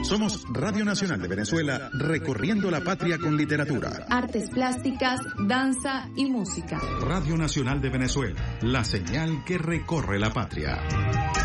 Somos Radio Nacional de Venezuela, recorriendo la patria con literatura, artes plásticas, danza y música. Radio Nacional de Venezuela, la señal que recorre la patria.